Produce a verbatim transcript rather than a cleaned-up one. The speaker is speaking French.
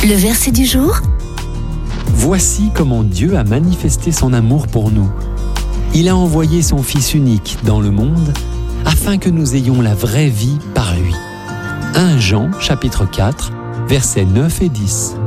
Le verset du jour. Voici comment Dieu a manifesté son amour pour nous. Il a envoyé son Fils unique dans le monde afin que nous ayons la vraie vie par lui. premier Jean chapitre quatre, versets neuf et dix.